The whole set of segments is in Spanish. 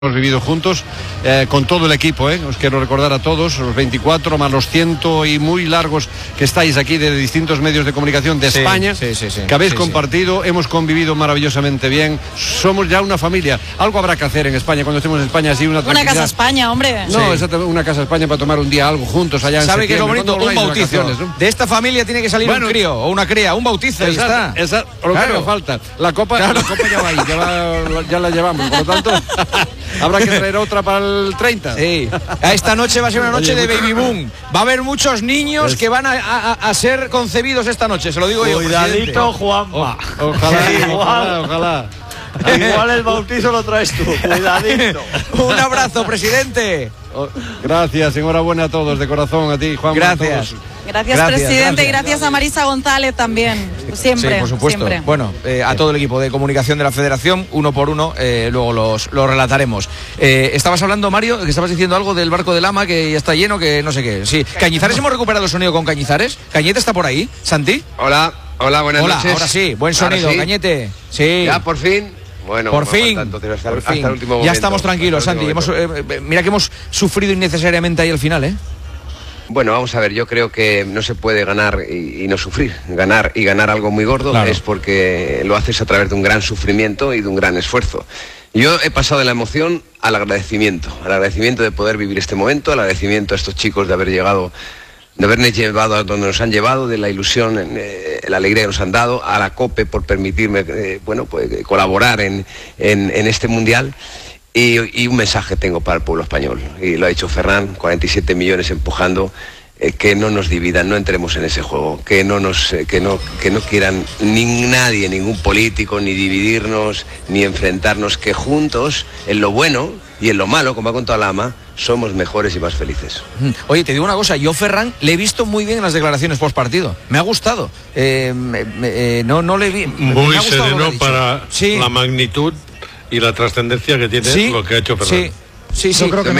Hemos vivido juntos con todo el equipo, os quiero recordar a todos, los 24 más los 100 y muy largos que estáis aquí de distintos medios de comunicación de España, que habéis compartido, hemos convivido maravillosamente bien, somos ya una familia. Algo habrá que hacer en España cuando estemos en España, así una Casa España, hombre. No, una Casa España para tomar un día algo juntos allá en ¿Sabe qué es lo septiembre, bonito? Un bautizo, ¿no? De esta familia tiene que salir un crío o una cría, un bautizo, ahí está. Lo que haga falta. La copa ya va ahí, ya la llevamos, por lo tanto habrá que traer otra para el 30. Sí. Esta noche va a ser una noche de baby boom. Va a haber muchos niños que van a ser concebidos esta noche, se lo digo yo. Cuidadito, Juanma. Ojalá. Igual el bautizo lo traes tú. Cuidadito. Un abrazo, presidente. Gracias, enhorabuena a todos, de corazón, a ti, Juan. Gracias. Gracias, presidente, y gracias a Marisa González también, siempre. Sí, por supuesto. Siempre. Bueno, a todo el equipo de comunicación de la Federación, uno por uno, luego los relataremos. Estabas hablando, Mario, que estabas diciendo algo del barco del Ama, que ya está lleno, que no sé qué. Sí, Cañizares, hemos recuperado el sonido con Cañizares. ¿Cañete está por ahí? ¿Santi? Hola, buenas noches. Ahora sí, buen sonido, sí. Cañete. Sí. Ya, por fin. Bueno, por fin. Hasta el último momento. Ya estamos tranquilos, Santi. Mira que hemos sufrido innecesariamente ahí al final, ¿eh? Bueno, vamos a ver, yo creo que no se puede ganar y no sufrir. Ganar algo muy gordo, claro, es porque lo haces a través de un gran sufrimiento y de un gran esfuerzo. Yo he pasado de la emoción al agradecimiento de poder vivir este momento, al agradecimiento a estos chicos de haber llegado, de habernos llevado a donde nos han llevado, de la ilusión, la alegría que nos han dado, a la COPE por permitirme colaborar en este mundial. Y un mensaje tengo para el pueblo español, y lo ha dicho Ferran, 47 millones empujando, que no nos dividan, no entremos en ese juego, que no quieran nadie, ningún político, ni dividirnos, ni enfrentarnos, que juntos, en lo bueno y en lo malo, como ha contado Lama, somos mejores y más felices. Oye, te digo una cosa, yo Ferran le he visto muy bien en las declaraciones post partido, me ha gustado, no le vi... Muy sereno para la magnitud y la trascendencia que tiene lo que ha hecho Ferran. Sí. Yo creo que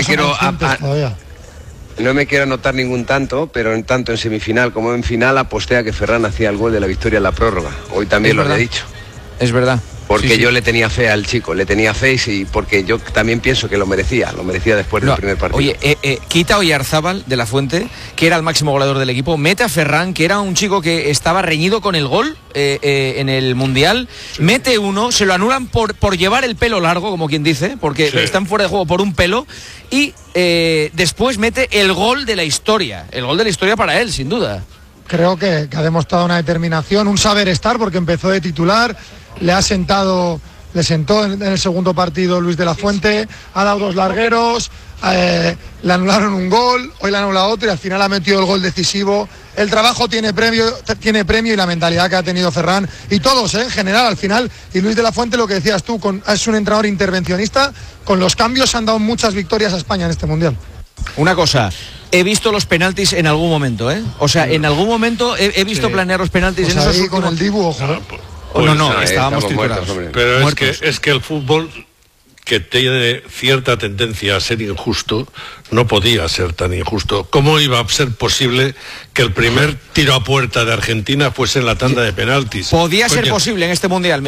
no me quiero anotar ningún tanto, pero tanto en semifinal como en final aposté a que Ferran hacía el gol de la victoria en la prórroga. Hoy también lo he dicho. Es verdad. Porque yo le tenía fe al chico, le tenía fe, y porque yo también pienso que lo merecía después del primer partido. Oye, quita a Oyarzábal de la Fuente, que era el máximo goleador del equipo, mete a Ferran, que era un chico que estaba reñido con el gol en el Mundial, mete uno, se lo anulan por llevar el pelo largo, como quien dice, porque están fuera de juego por un pelo, y después mete el gol de la historia para él, sin duda. Creo que ha demostrado una determinación, un saber estar, porque empezó de titular, le sentó en el segundo partido Luis de la Fuente, ha dado dos largueros, le anularon un gol, hoy le han anulado otro y al final ha metido el gol decisivo. El trabajo tiene premio y la mentalidad que ha tenido Ferran y todos, en general, al final. Y Luis de la Fuente, lo que decías tú, es un entrenador intervencionista, con los cambios han dado muchas victorias a España en este Mundial. Una cosa, he visto los penaltis en algún momento, O sea, en algún momento he visto planear los penaltis pues en esos con el dibujo. Estábamos titulados. Pero es que el fútbol, que tiene cierta tendencia a ser injusto, no podía ser tan injusto. ¿Cómo iba a ser posible que el primer tiro a puerta de Argentina fuese en la tanda de penaltis? Podía ser posible en este Mundial.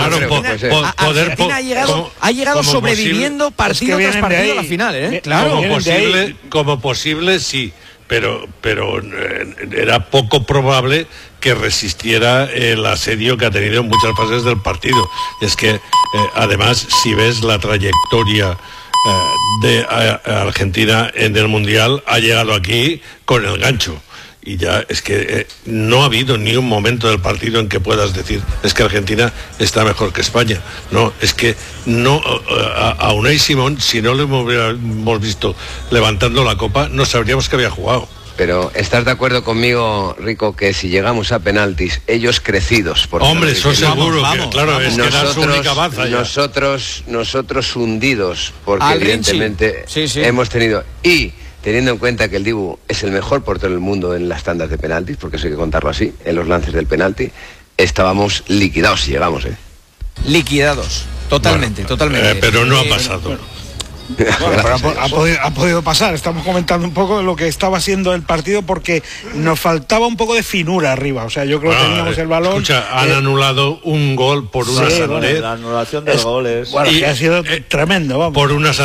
Ha llegado sobreviviendo partido tras partido a la final, Claro. Como posible, sí. Pero era poco probable que resistiera el asedio que ha tenido en muchas fases del partido. Es que, además, si ves la trayectoria de Argentina en el Mundial, ha llegado aquí con el gancho. Y ya es que no ha habido ni un momento del partido en que puedas decir es que Argentina está mejor que España. No, es que no, a Unai Simón, si no le hubiéramos visto levantando la copa, no sabríamos que había jugado. Pero ¿estás de acuerdo conmigo, Rico, que si llegamos a penaltis, ellos crecidos? Hombre, eso seguro, claro, es que era su única baza ya. Nosotros hundidos, porque evidentemente hemos tenido... Y teniendo en cuenta que el Dibu es el mejor portero del mundo en las tandas de penaltis, porque eso hay que contarlo así, en los lances del penalti, estábamos liquidados si llegamos, Liquidados, totalmente. Pero no ha pasado. Bueno, pero ha podido pasar. Estamos comentando un poco de lo que estaba siendo el partido porque nos faltaba un poco de finura arriba. O sea, yo creo que teníamos el balón. Escucha, han anulado un gol por una sandez. La anulación del gol es... Bueno, que ha sido tremendo, vamos. Por una